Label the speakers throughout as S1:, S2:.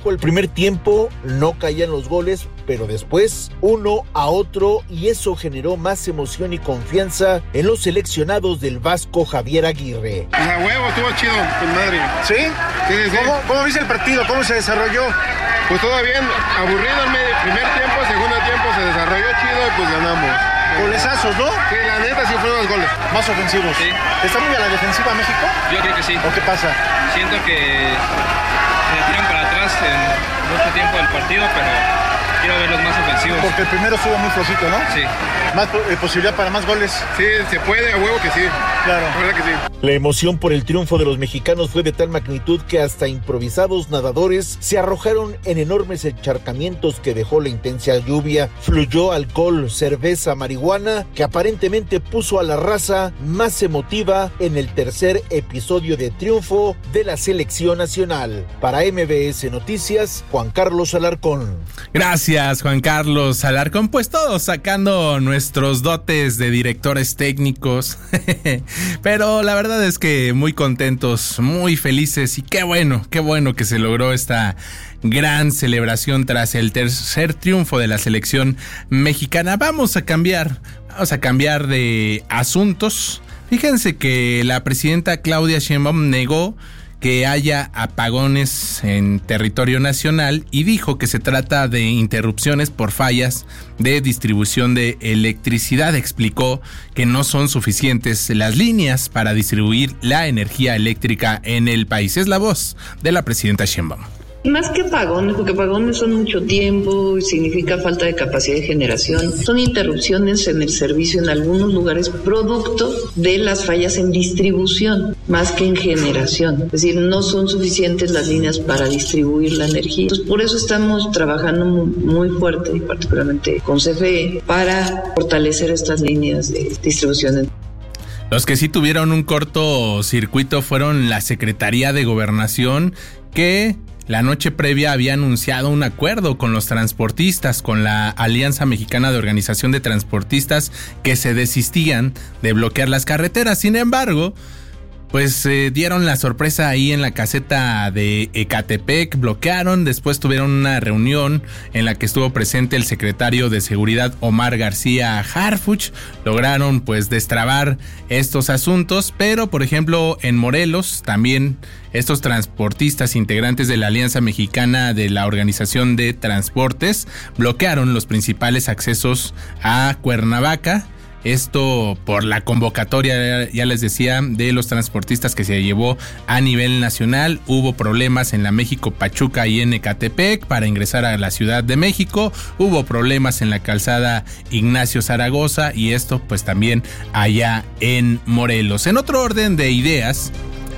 S1: dijo, el primer tiempo no caían los goles, pero después uno a otro, y eso generó más emoción y confianza en los seleccionados del Vasco Javier Aguirre.
S2: A huevo, estuvo chido, con madre.
S3: ¿Sí? Sí. ¿Cómo viste el partido? ¿Cómo se desarrolló?
S2: Pues todo bien, aburrido en medio, primer tiempo, segundo tiempo se desarrolló chido y pues ganamos.
S3: Golezazos, ¿no?
S2: Sí, la neta sí fueron los goles.
S3: Más ofensivos.
S4: Sí.
S3: ¿Está muy a la defensiva México?
S4: Yo creo que sí.
S3: ¿O qué pasa?
S4: Siento que se tiran para atrás en mucho tiempo del partido, pero quiero verlos más ofensivos.
S3: Porque el primero estuvo muy flojito, ¿no?
S4: Sí.
S3: Más posibilidad para más goles.
S2: Sí, se puede, a huevo que sí.
S3: Claro.
S2: La verdad que sí.
S1: La emoción por el triunfo de los mexicanos fue de tal magnitud que hasta improvisados nadadores se arrojaron en enormes encharcamientos que dejó la intensa lluvia. Fluyó alcohol, cerveza, marihuana, que aparentemente puso a la raza más emotiva en el tercer episodio de triunfo de la selección nacional. Para MBS Noticias, Juan Carlos Alarcón.
S5: Gracias, Juan Carlos Alarcón. Pues todos sacando nuestros dotes de directores técnicos. Pero la verdad es que muy contentos, muy felices, y qué bueno que se logró esta gran celebración tras el tercer triunfo de la selección mexicana. Vamos a cambiar de asuntos. Fíjense que la presidenta Claudia Sheinbaum negó que haya apagones en territorio nacional y dijo que se trata de interrupciones por fallas de distribución de electricidad. Explicó que no son suficientes las líneas para distribuir la energía eléctrica en el país. Es la voz de la presidenta Sheinbaum.
S6: Más que apagones, porque apagones son mucho tiempo y significa falta de capacidad de generación, son interrupciones en el servicio en algunos lugares producto de las fallas en distribución, más que en generación. Es decir, no son suficientes las líneas para distribuir la energía. Entonces, por eso estamos trabajando muy fuerte, y particularmente con CFE, para fortalecer estas líneas de distribución.
S5: Los que sí tuvieron un cortocircuito fueron la Secretaría de Gobernación, que la noche previa había anunciado un acuerdo con los transportistas, con la Alianza Mexicana de Organización de Transportistas, que se desistían de bloquear las carreteras. Sin embargo, pues dieron la sorpresa ahí en la caseta de Ecatepec, bloquearon, después tuvieron una reunión en la que estuvo presente el secretario de Seguridad Omar García Harfuch, lograron pues destrabar estos asuntos, pero por ejemplo en Morelos también estos transportistas integrantes de la Alianza Mexicana de la Organización de Transportes bloquearon los principales accesos a Cuernavaca. Esto por la convocatoria, ya les decía, de los transportistas que se llevó a nivel nacional. Hubo problemas en la México Pachuca y en Ecatepec para ingresar a la Ciudad de México. Hubo problemas en la calzada Ignacio Zaragoza y esto pues también allá en Morelos. En otro orden de ideas,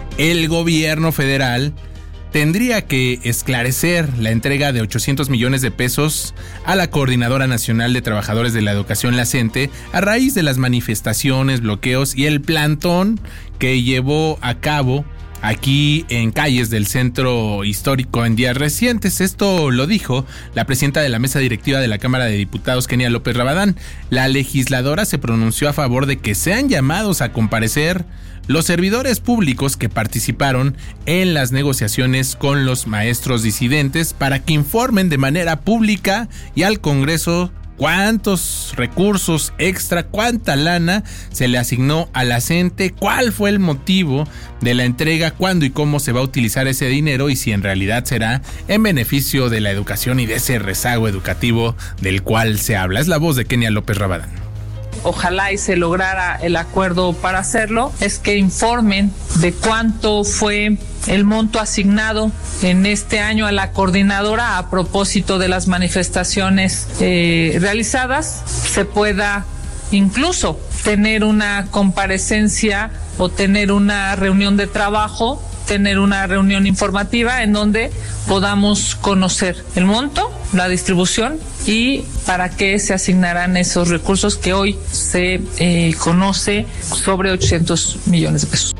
S5: el gobierno federal tendría que esclarecer la entrega de 800 millones de pesos a la Coordinadora Nacional de Trabajadores de la Educación, la CENTE, a raíz de las manifestaciones, bloqueos y el plantón que llevó a cabo aquí en calles del centro histórico en días recientes. Esto lo dijo la presidenta de la mesa directiva de la Cámara de Diputados, Kenia López Rabadán. La legisladora se pronunció a favor de que sean llamados a comparecer los servidores públicos que participaron en las negociaciones con los maestros disidentes para que informen de manera pública y al Congreso cuántos recursos extra, cuánta lana se le asignó a la CENTE, cuál fue el motivo de la entrega, cuándo y cómo se va a utilizar ese dinero y si en realidad será en beneficio de la educación y de ese rezago educativo del cual se habla. Es la voz de Kenia López Rabadán.
S7: Ojalá y se lograra el acuerdo para hacerlo, es que informen de cuánto fue el monto asignado en este año a la coordinadora a propósito de las manifestaciones realizadas. Se pueda incluso tener una comparecencia o tener una reunión de trabajo, tener una reunión informativa en donde podamos conocer el monto, la distribución y para qué se asignarán esos recursos que hoy se conoce sobre 800 millones de pesos.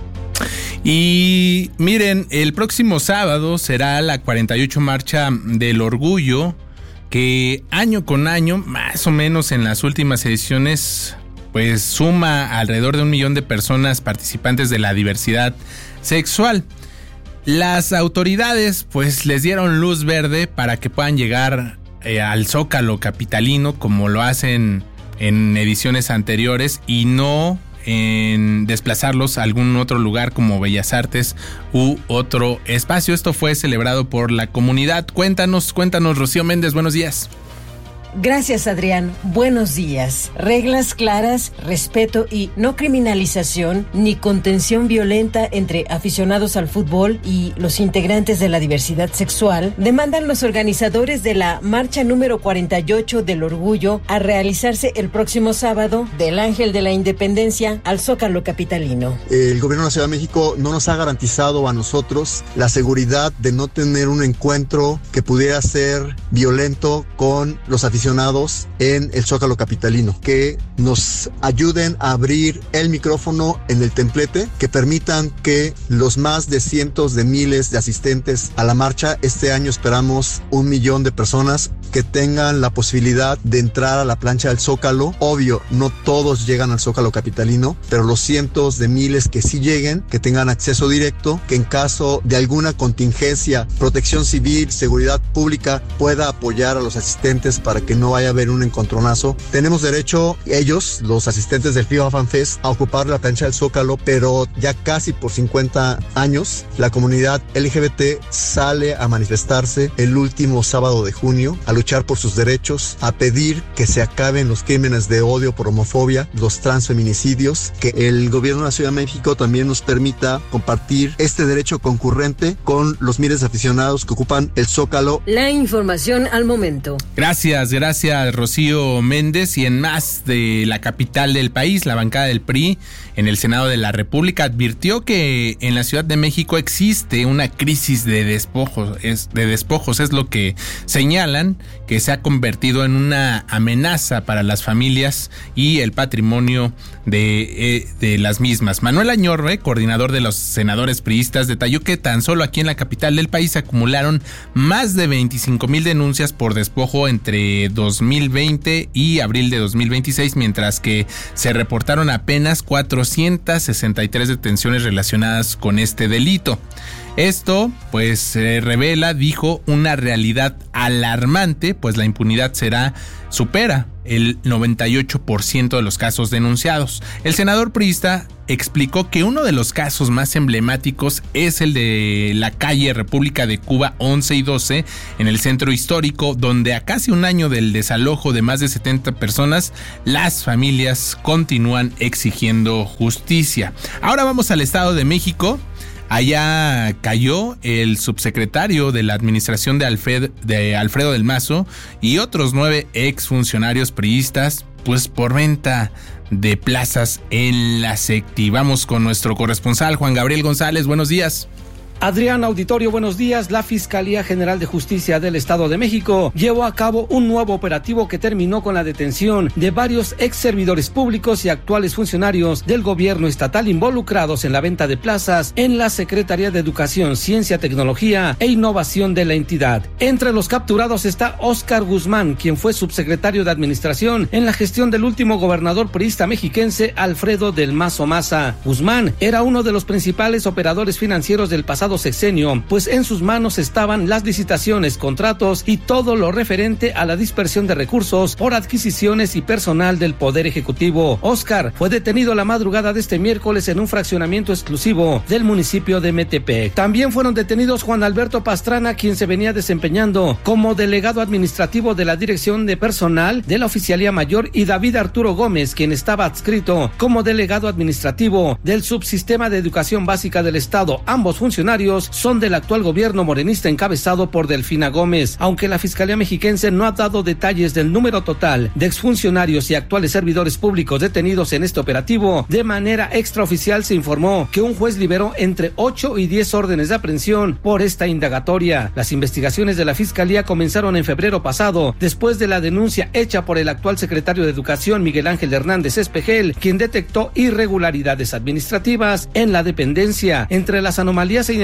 S5: Y miren, el próximo sábado será la 48 Marcha del Orgullo, que año con año, más o menos en las últimas ediciones, pues suma alrededor de 1 millón de personas participantes de la diversidad sexual. Las autoridades pues les dieron luz verde para que puedan llegar al Zócalo capitalino como lo hacen en ediciones anteriores y no en desplazarlos a algún otro lugar como Bellas Artes u otro espacio. Esto fue celebrado por la comunidad. Cuéntanos, Rocío Méndez, buenos días.
S8: Gracias, Adrián. Buenos días. Reglas claras, respeto y no criminalización ni contención violenta entre aficionados al fútbol y los integrantes de la diversidad sexual demandan los organizadores de la marcha número 48 del Orgullo a realizarse el próximo sábado del Ángel de la Independencia al Zócalo capitalino.
S9: El gobierno de la Ciudad de México no nos ha garantizado a nosotros la seguridad de no tener un encuentro que pudiera ser violento con los aficionados en el Zócalo capitalino, que nos ayuden a abrir el micrófono en el templete, que permitan que los más de cientos de miles de asistentes a la marcha, este año esperamos 1 millón de personas, que tengan la posibilidad de entrar a la plancha del Zócalo. Obvio, no todos llegan al Zócalo capitalino, pero los cientos de miles que sí lleguen, que tengan acceso directo, que en caso de alguna contingencia, Protección Civil, Seguridad Pública pueda apoyar a los asistentes para que no vaya a haber un encontronazo. Tenemos derecho, ellos, los asistentes del FIFA Fan Fest, a ocupar la plancha del Zócalo, pero ya casi por 50 años, la comunidad LGBT sale a manifestarse el último sábado de junio, a luchar por sus derechos, a pedir que se acaben los crímenes de odio por homofobia, los transfeminicidios, que el gobierno de la Ciudad de México también nos permita compartir este derecho concurrente con los miles de aficionados que ocupan el Zócalo.
S8: La información al momento.
S5: Gracias, Rocío Méndez. Y en más de la capital del país, la bancada del PRI en el Senado de la República advirtió que en la Ciudad de México existe una crisis de despojos, es lo que señalan, que se ha convertido en una amenaza para las familias y el patrimonio de las mismas. Manuel Añorbe, coordinador de los senadores priistas, detalló que tan solo aquí en la capital del país se acumularon más de 25,000 denuncias por despojo entre 2020 y abril de 2026, mientras que se reportaron apenas 463 detenciones relacionadas con este delito. Esto, pues, revela, dijo, una realidad alarmante, pues la impunidad supera el 98% de los casos denunciados. El senador priista explicó que uno de los casos más emblemáticos es el de la calle República de Cuba 11 y 12 en el centro histórico, donde a casi un año del desalojo de más de 70 personas, las familias continúan exigiendo justicia. Ahora vamos al Estado de México. Allá cayó el subsecretario de la administración de Alfredo del Mazo y otros 9 exfuncionarios priistas, pues por venta de plazas en la SECTI. Vamos con nuestro corresponsal Juan Gabriel González. Buenos días.
S10: Adrián, auditorio, buenos días. La Fiscalía General de Justicia del Estado de México llevó a cabo un nuevo operativo que terminó con la detención de varios ex servidores públicos y actuales funcionarios del gobierno estatal involucrados en la venta de plazas en la Secretaría de Educación, Ciencia, Tecnología e Innovación de la entidad. Entre los capturados está Óscar Guzmán, quien fue subsecretario de Administración en la gestión del último gobernador priista mexiquense Alfredo del Mazo Maza. Guzmán era uno de los principales operadores financieros del pasado sexenio, pues en sus manos estaban las licitaciones, contratos y todo lo referente a la dispersión de recursos por adquisiciones y personal del Poder Ejecutivo. Óscar fue detenido la madrugada de este miércoles en un fraccionamiento exclusivo del municipio de Metepec. También fueron detenidos Juan Alberto Pastrana, quien se venía desempeñando como delegado administrativo de la Dirección de Personal de la Oficialía Mayor, y David Arturo Gómez, quien estaba adscrito como delegado administrativo del Subsistema de Educación Básica del Estado. Ambos funcionarios son del actual gobierno morenista encabezado por Delfina Gómez, aunque la Fiscalía Mexiquense no ha dado detalles del número total de exfuncionarios y actuales servidores públicos detenidos en este operativo. De manera extraoficial se informó que un juez liberó entre 8 y 10 órdenes de aprehensión por esta indagatoria. Las investigaciones de la Fiscalía comenzaron en febrero pasado, después de la denuncia hecha por el actual secretario de Educación, Miguel Ángel Hernández Espejel, quien detectó irregularidades administrativas en la dependencia. Entre las anomalías se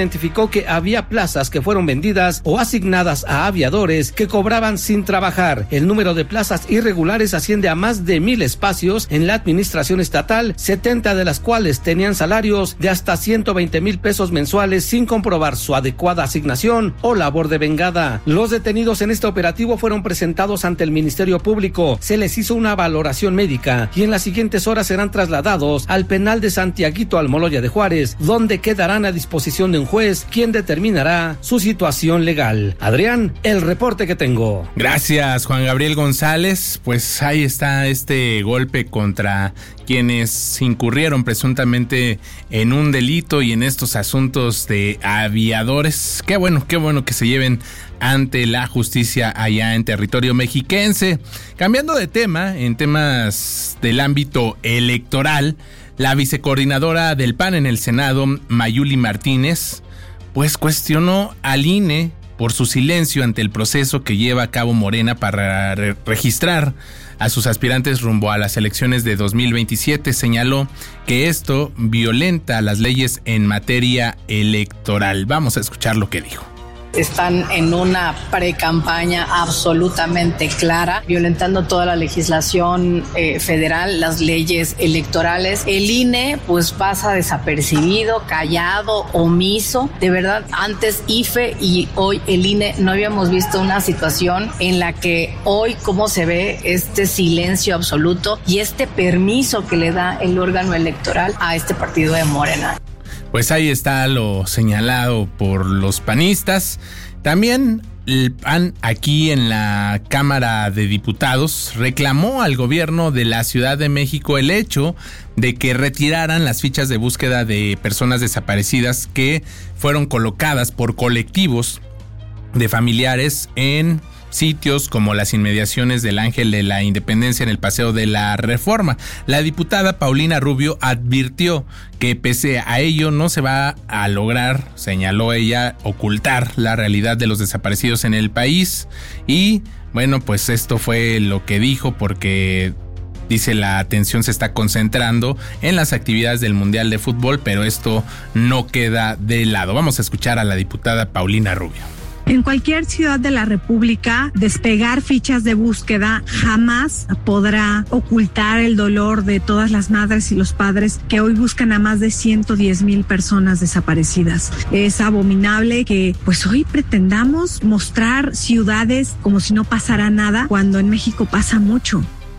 S10: identificó que había plazas que fueron vendidas o asignadas a aviadores que cobraban sin trabajar. El número de plazas irregulares asciende a más de 1,000 espacios en la administración estatal, 70 de las cuales tenían salarios de hasta 120 mil pesos mensuales sin comprobar su adecuada asignación o labor de vengada. Los detenidos en este operativo fueron presentados ante el Ministerio Público. Se les hizo una valoración médica y en las siguientes horas serán trasladados al penal de Santiaguito Almoloya de Juárez, donde quedarán a disposición de un juez, quien determinará su situación legal. Adrián, el reporte que tengo.
S5: Gracias, Juan Gabriel González. Pues ahí está este golpe contra quienes incurrieron presuntamente en un delito y en estos asuntos de aviadores. Qué bueno que se lleven ante la justicia allá en territorio mexiquense. Cambiando de tema, en temas del ámbito electoral, la vicecoordinadora del PAN en el Senado, Mayuli Martínez, pues cuestionó al INE por su silencio ante el proceso que lleva a cabo Morena para registrar a sus aspirantes rumbo a las elecciones de 2027. Señaló que esto violenta las leyes en materia electoral. Vamos a escuchar lo que dijo.
S11: Están en una precampaña absolutamente clara, violentando toda la legislación federal, las leyes electorales. El INE pues pasa desapercibido, callado, omiso. De verdad, antes IFE y hoy el INE no habíamos visto una situación en la que hoy cómo se ve este silencio absoluto y este permiso que le da el órgano electoral a este partido de Morena.
S5: Pues ahí está lo señalado por los panistas. También el PAN aquí en la Cámara de Diputados reclamó al gobierno de la Ciudad de México el hecho de que retiraran las fichas de búsqueda de personas desaparecidas que fueron colocadas por colectivos de familiares en sitios como las inmediaciones del Ángel de la Independencia en el Paseo de la Reforma. La diputada Paulina Rubio advirtió que pese a ello no se va a lograr, señaló ella, ocultar la realidad de los desaparecidos en el país. Y bueno, pues esto fue lo que dijo, porque dice la atención se está concentrando en las actividades del Mundial de Fútbol, pero esto no queda de lado. Vamos a escuchar a la diputada Paulina Rubio.
S12: En cualquier ciudad de la República, despegar fichas de búsqueda jamás podrá ocultar el dolor de todas las madres y los padres que hoy buscan a más de 110,000 personas desaparecidas. Es abominable que pues hoy pretendamos mostrar ciudades como si no pasara nada, cuando en México pasa mucho.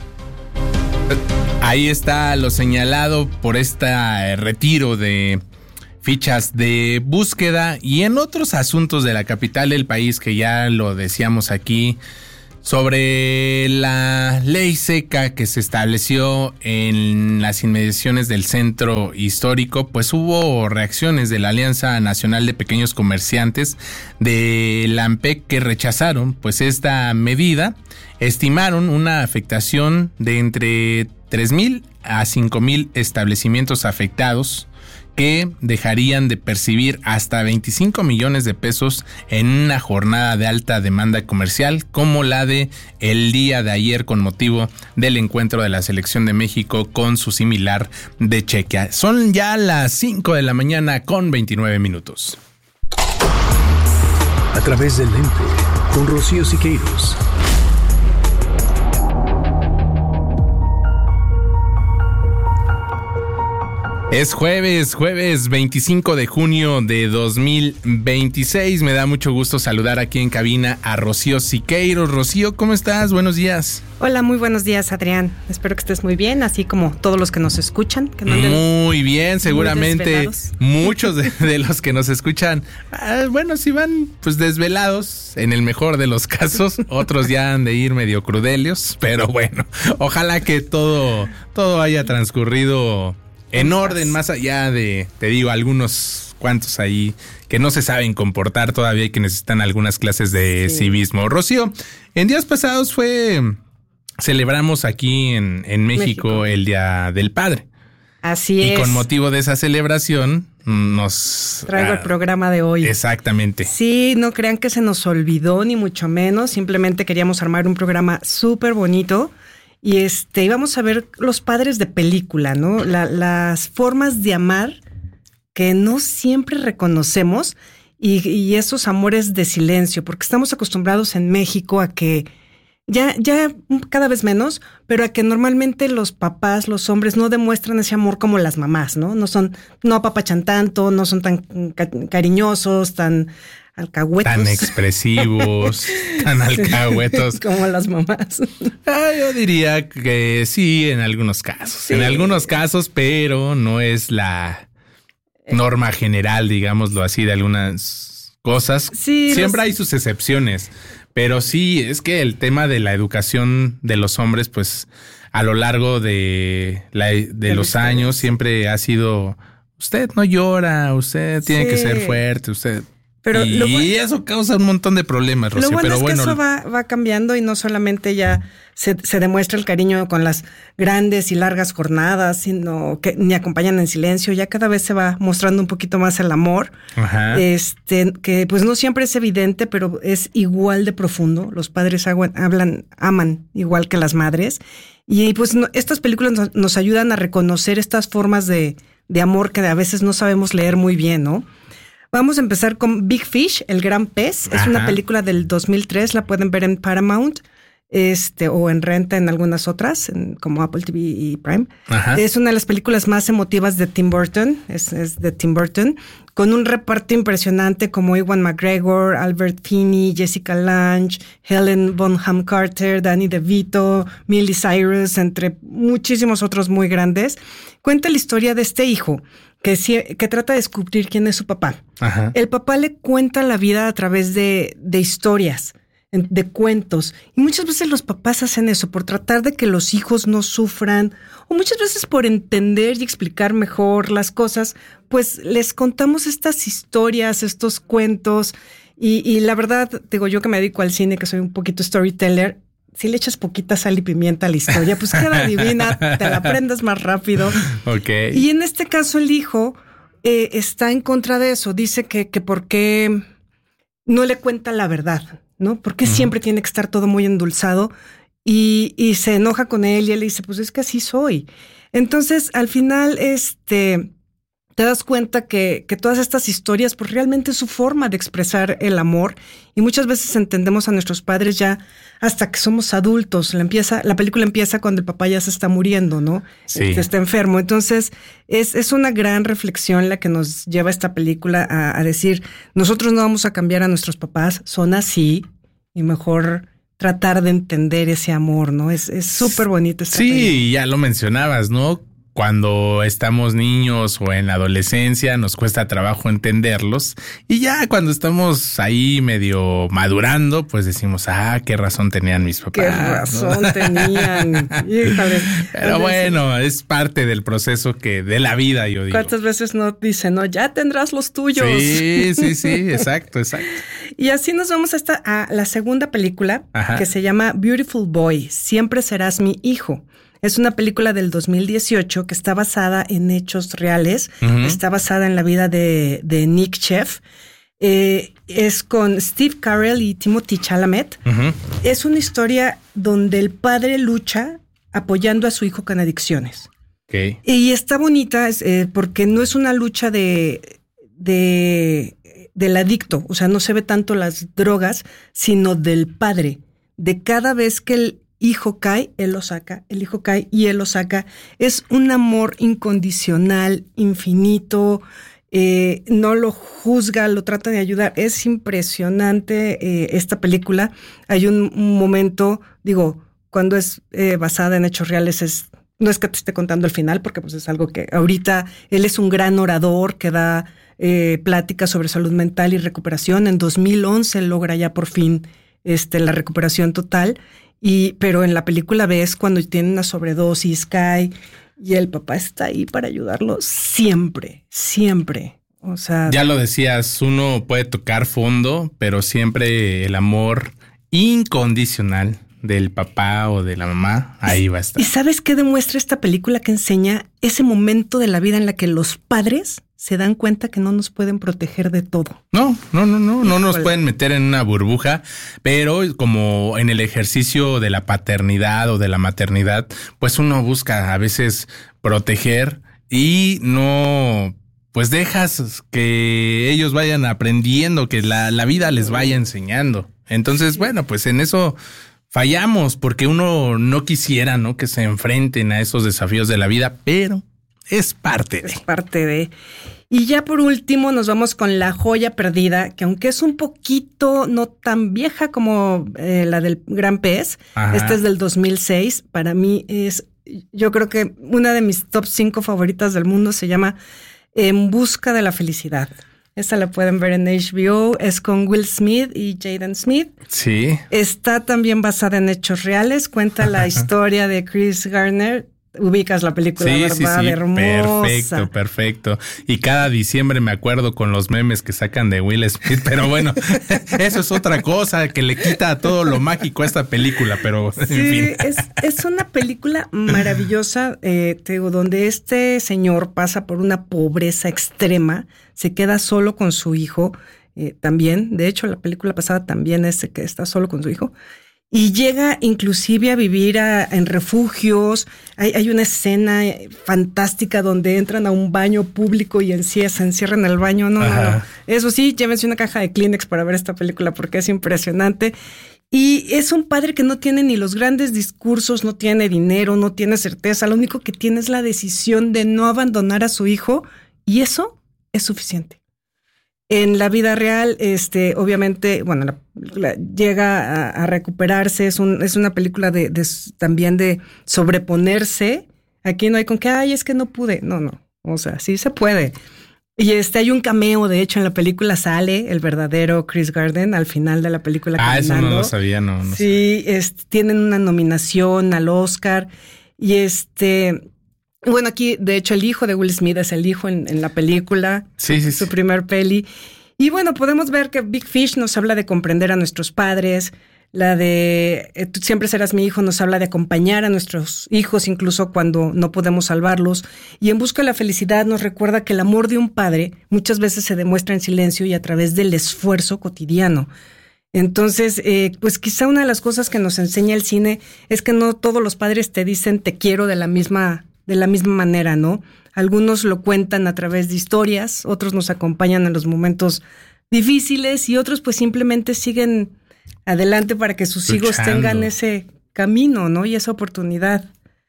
S5: Ahí está lo señalado por este retiro de fichas de búsqueda. Y en otros asuntos de la capital del país, que ya lo decíamos aquí, sobre la ley seca que se estableció en las inmediaciones del centro histórico, pues hubo reacciones de la Alianza Nacional de Pequeños Comerciantes, de la ANPEC, que rechazaron pues esta medida. Estimaron una afectación de entre 3,000 a 5,000 establecimientos afectados, que dejarían de percibir hasta 25 millones de pesos en una jornada de alta demanda comercial como la de el día de ayer, con motivo del encuentro de la Selección de México con su similar de Chequia. Son ya las 5 de la mañana con 29 minutos.
S13: A través del lente, con Rocío Siqueiros.
S5: Es jueves 25 de junio de 2026. Me da mucho gusto saludar aquí en cabina a Rocío Siqueiros. Rocío, ¿cómo estás? Buenos días.
S14: Hola, muy buenos días, Adrián. Espero que estés muy bien, así como todos los que nos escuchan. Que no
S5: muy bien, seguramente muchos de los que nos escuchan, bueno, si van pues desvelados, en el mejor de los casos, otros ya han de ir medio crudelios, pero bueno, ojalá que todo haya transcurrido en orden, más allá de, te digo, algunos cuantos ahí que no se saben comportar todavía y que necesitan algunas clases de civismo. Rocío, en días pasados celebramos aquí en México el Día del Padre.
S14: Así es.
S5: Y con motivo de esa celebración nos
S14: traigo el programa de hoy.
S5: Exactamente.
S14: Sí, no crean que se nos olvidó, ni mucho menos. Simplemente queríamos armar un programa súper bonito. Y íbamos a ver los padres de película, ¿no? Las formas de amar que no siempre reconocemos y esos amores de silencio, porque estamos acostumbrados en México a que ya cada vez menos, pero a que normalmente los papás, los hombres no demuestran ese amor como las mamás, ¿no? No apapachan tanto, no son tan cariñosos, tan alcahuetos.
S5: Tan expresivos, tan alcahuetos.
S14: Como las mamás.
S5: Yo diría que sí, en algunos casos. Sí. En algunos casos, pero no es la norma general, digámoslo así, de algunas cosas. Sí, siempre hay sus excepciones. Pero sí, es que el tema de la educación de los hombres, pues a lo largo de los años siempre ha sido, usted no llora, usted tiene que ser fuerte, usted... Pero eso causa un montón de problemas, Rocío.
S14: Lo bueno es que eso va cambiando y no solamente ya se demuestra el cariño con las grandes y largas jornadas, sino que ni acompañan en silencio. Ya cada vez se va mostrando un poquito más el amor. Ajá. Que pues no siempre es evidente, pero es igual de profundo. Los padres aman igual que las madres. Y pues estas películas nos ayudan a reconocer estas formas de amor que a veces no sabemos leer muy bien, ¿no? Vamos a empezar con Big Fish, El Gran Pez. Es una película del 2003, la pueden ver en Paramount o en renta en algunas otras, como Apple TV y Prime. Ajá. Es una de las películas más emotivas de Tim Burton, es de Tim Burton, con un reparto impresionante como Ewan McGregor, Albert Finney, Jessica Lange, Helen Bonham Carter, Danny DeVito, Miley Cyrus, entre muchísimos otros muy grandes. Cuenta la historia de este hijo que trata de descubrir quién es su papá. Ajá. El papá le cuenta la vida a través de historias, de cuentos. Y muchas veces los papás hacen eso por tratar de que los hijos no sufran, o muchas veces por entender y explicar mejor las cosas, pues les contamos estas historias, estos cuentos. Y la verdad, digo, yo que me dedico al cine, que soy un poquito storyteller, si le echas poquita sal y pimienta a la historia, pues queda divina, te la aprendes más rápido. Okay. Y en este caso el hijo está en contra de eso. Dice que por qué no le cuenta la verdad, ¿no? Porque siempre tiene que estar todo muy endulzado y se enoja con él y él le dice, pues es que así soy. Entonces, al final, te das cuenta que todas estas historias, pues realmente es su forma de expresar el amor. Y muchas veces entendemos a nuestros padres ya hasta que somos adultos. La película empieza cuando el papá ya se está muriendo, ¿no? Sí. Está enfermo. Entonces, es una gran reflexión la que nos lleva esta película a decir, nosotros no vamos a cambiar a nuestros papás, son así, y mejor tratar de entender ese amor, ¿no? Es súper bonito esta película.
S5: Sí, ya lo mencionabas, ¿no? Cuando estamos niños o en la adolescencia nos cuesta trabajo entenderlos y ya cuando estamos ahí medio madurando pues decimos, qué razón tenían mis papás.
S14: Qué razón, ¿no? Tenían. Híjole.
S5: Pero bueno, es parte del proceso de la vida, yo digo.
S14: ¿Cuántas veces no dicen, no, ya tendrás los tuyos?
S5: Sí, exacto.
S14: Y así nos vamos a la segunda película. Ajá. Que se llama Beautiful Boy, Siempre serás mi hijo. Es una película del 2018 que está basada en hechos reales. Uh-huh. Está basada en la vida de Nick Chef. Es con Steve Carell y Timothée Chalamet. Uh-huh. Es una historia donde el padre lucha apoyando a su hijo con adicciones. Okay. Y está bonita porque no es una lucha del adicto. O sea, no se ve tanto las drogas, sino del padre. De cada vez que el hijo cae, él lo saca, el hijo cae y él lo saca. Es un amor incondicional, infinito, no lo juzga, lo trata de ayudar. Es impresionante esta película. Hay un momento, cuando es basada en hechos reales, no es que te esté contando el final, porque pues es algo que ahorita él es un gran orador que da pláticas sobre salud mental y recuperación. En 2011 logra ya por fin la recuperación total. Pero en la película ves cuando tiene una sobredosis, cae, y el papá está ahí para ayudarlo siempre. O sea,
S5: ya lo decías, uno puede tocar fondo, pero siempre el amor incondicional del papá o de la mamá, ahí va a estar.
S14: ¿Y sabes qué demuestra esta película? Que enseña ese momento de la vida en la que los padres se dan cuenta que no nos pueden proteger de todo. No nos pueden meter en una burbuja, pero como en el ejercicio de la paternidad o de la maternidad, pues uno busca a veces proteger y no
S5: pues dejas que ellos vayan aprendiendo, que la vida les vaya enseñando. Entonces, bueno, pues en eso fallamos, porque uno no quisiera, ¿no?, que se enfrenten a esos desafíos de la vida, pero es parte de.
S14: Es parte de. Y ya por último nos vamos con La joya perdida, que aunque es un poquito no tan vieja como la del Gran Pez, esta es del 2006, para mí es, yo creo que una de mis top 5 favoritas del mundo, se llama En busca de la felicidad. Esta la pueden ver en HBO, es con Will Smith y Jaden Smith.
S5: Sí.
S14: Está también basada en hechos reales, cuenta la historia de Chris Gardner. Ubicas la película,
S5: sí,
S14: ¿verdad?
S5: Sí,
S14: hermosa.
S5: Perfecto. Y cada diciembre me acuerdo con los memes que sacan de Will Smith, pero bueno, eso es otra cosa que le quita todo lo mágico a esta película, pero
S14: sí,
S5: en fin.
S14: Es una película maravillosa, te digo, donde este señor pasa por una pobreza extrema, se queda solo con su hijo, también, de hecho la película pasada también es que está solo con su hijo. Y llega inclusive a vivir en refugios. Hay una escena fantástica donde entran a un baño público y se encierran en el baño. No. Eso sí, llévense una caja de Kleenex para ver esta película porque es impresionante. Y es un padre que no tiene ni los grandes discursos, no tiene dinero, no tiene certeza. Lo único que tiene es la decisión de no abandonar a su hijo y eso es suficiente. En la vida real, obviamente, bueno, llega a recuperarse, es una película también de sobreponerse. Aquí no hay con que, es que no pude. No, o sea, sí se puede. Y hay un cameo, de hecho, en la película sale el verdadero Chris Gardner al final de la película.
S5: Eso no lo sabía, no.
S14: Sí, tienen una nominación al Oscar y bueno, aquí, de hecho, el hijo de Will Smith es el hijo en la película. Sí. Su primer peli. Y bueno, podemos ver que Big Fish nos habla de comprender a nuestros padres. La de Tú siempre serás mi hijo nos habla de acompañar a nuestros hijos, incluso cuando no podemos salvarlos. Y En busca de la felicidad nos recuerda que el amor de un padre muchas veces se demuestra en silencio y a través del esfuerzo cotidiano. Entonces, pues quizá una de las cosas que nos enseña el cine es que no todos los padres te dicen te quiero de la misma manera, ¿no? Algunos lo cuentan a través de historias, otros nos acompañan en los momentos difíciles y otros pues simplemente siguen adelante para que sus hijos tengan ese camino, ¿no? Y esa oportunidad.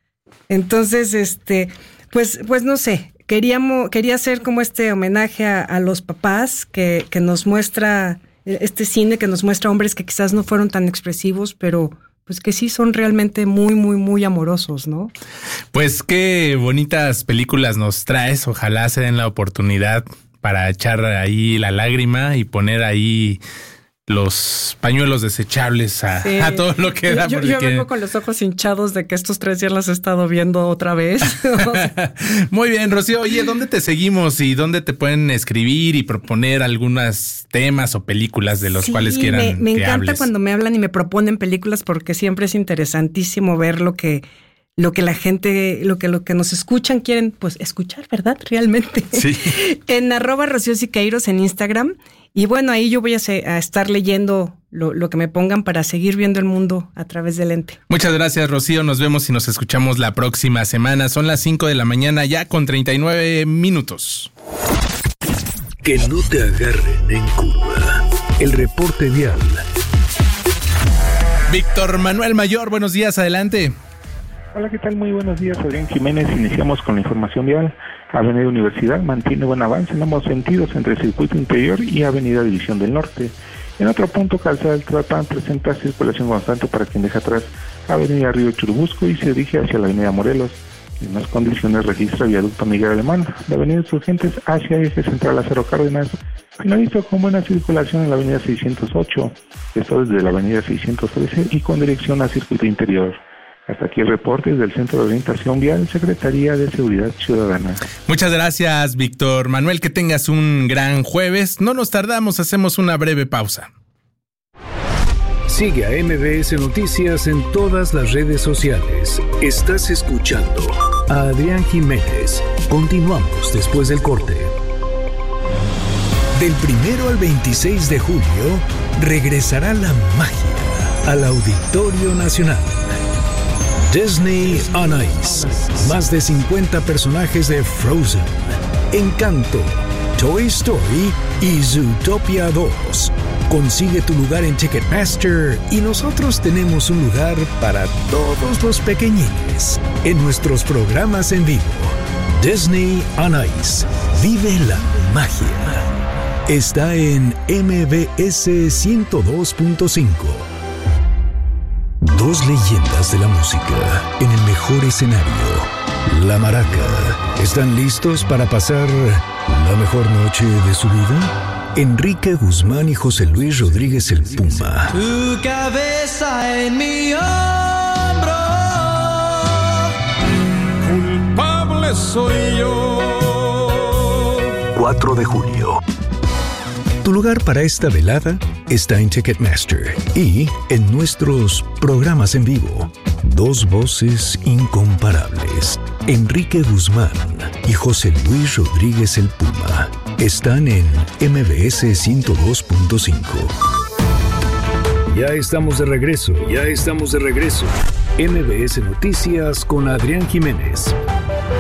S14: Entonces, pues no sé, quería hacer como homenaje a los papás que nos muestra este cine, que nos muestra hombres que quizás no fueron tan expresivos, pero pues que sí son realmente muy, muy, muy amorosos, ¿no?
S5: Pues qué bonitas películas nos traes. Ojalá se den la oportunidad para echar ahí la lágrima y poner ahí los pañuelos desechables a todo lo que da.
S14: Yo vengo con los ojos hinchados de que estos 3 días las he estado viendo otra vez.
S5: Muy bien, Rocío. Oye, ¿dónde te seguimos y dónde te pueden escribir y proponer algunos temas o películas de los cuales quieran
S14: me encanta
S5: hables?
S14: Cuando me hablan y me proponen películas porque siempre es interesantísimo ver lo que la gente, lo que nos escuchan quieren pues escuchar, ¿verdad? Realmente.
S5: Sí.
S14: En @Rocío Siqueiros en Instagram. Y bueno, ahí yo voy a estar leyendo lo que me pongan para seguir viendo el mundo a través del lente.
S5: Muchas gracias, Rocío. Nos vemos y nos escuchamos la próxima semana. Son las 5 de la mañana ya con 39 minutos.
S13: Que no te agarren en curva. El reporte vial.
S5: Víctor Manuel Mayor, buenos días, adelante.
S15: Hola, ¿qué tal? Muy buenos días, Adrián Jiménez. Iniciamos con la información vial. Avenida Universidad mantiene buen avance en ambos sentidos entre el circuito interior y Avenida División del Norte. En otro punto, Calzada del Tlalpan presenta circulación constante para quien deja atrás Avenida Río Churubusco y se dirige hacia la Avenida Morelos. En más condiciones registra Viaducto Miguel Alemán, la Avenida Insurgentes hacia Eje Central Lázaro Cárdenas. Finaliza con buena circulación en la Avenida 608, esto desde la Avenida 613 y con dirección al circuito interior. Hasta aquí el reporte del Centro de Orientación Vial, Secretaría de Seguridad Ciudadana.
S5: Muchas gracias, Víctor Manuel. Que tengas un gran jueves. No nos tardamos, hacemos una breve pausa.
S13: Sigue a MBS Noticias en todas las redes sociales. Estás escuchando a Adrián Jiménez. Continuamos después del corte. Del 1 al 26 de julio, regresará la magia al Auditorio Nacional. Disney on Ice. Más de 50 personajes de Frozen, Encanto, Toy Story y Zootopia 2. Consigue tu lugar en Ticketmaster y nosotros tenemos un lugar para todos los pequeñines en nuestros programas en vivo. Disney on Ice. Vive la magia. Está en MBS 102.5. Dos leyendas de la música en el mejor escenario. La Maraca. ¿Están listos para pasar la mejor noche de su vida? Enrique Guzmán y José Luis Rodríguez el Puma.
S16: Tu cabeza en mi hombro. Culpable soy yo.
S13: 4 de julio. Tu lugar para esta velada está en Ticketmaster y en nuestros programas en vivo. Dos voces incomparables, Enrique Guzmán y José Luis Rodríguez el Puma, están en MBS 102.5. Ya estamos de regreso. MBS Noticias con Adrián Jiménez.